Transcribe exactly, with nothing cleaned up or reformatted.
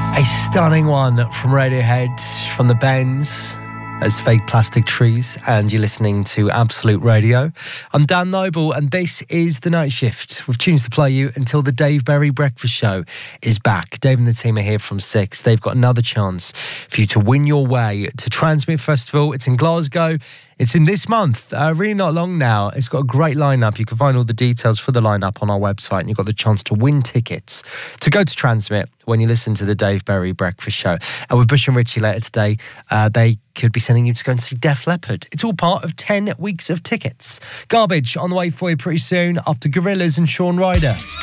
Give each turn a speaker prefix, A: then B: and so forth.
A: A stunning one from Radiohead, from the Bends, as Fake Plastic Trees, and you're listening to Absolute Radio. I'm Dan Noble, and this is The Night Shift, with tunes to play you until the Dave Berry Breakfast Show is back. Dave and the team are here from six. They've got another chance for you to win your way to Transmit Festival. It's in Glasgow. It's in this month, uh, really not long now. It's got a great lineup. You can find all the details for the lineup on our website, and you've got the chance to win tickets to go to Transmit when you listen to the Dave Berry Breakfast Show. And with Bush and Richie later today, uh, they could be sending you to go and see Def Leppard. It's all part of ten weeks of tickets. Garbage on the way for you pretty soon after Gorillaz and Shaun Ryder.